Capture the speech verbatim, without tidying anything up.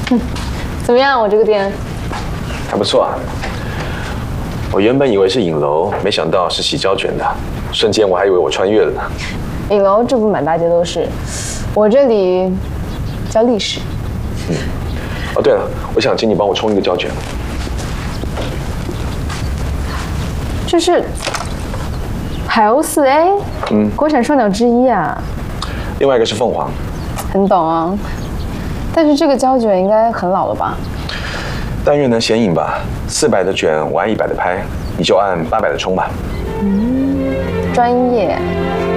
怎么样，我这个店？ 还不错啊。我原本以为是影楼，没想到是洗胶卷的，瞬间我还以为我穿越了呢。 影楼这不满大街都是，我这里叫历史。 嗯。哦，对了，我想请你帮我冲一个胶卷。 这是海鸥四 A， 嗯，国产双鸟之一啊。 另外一个是凤凰。 很懂啊，但是这个胶卷应该很老了吧？ 但愿能显影吧。四百的卷，我按一百的拍，你就按八百的冲吧。 嗯，专业。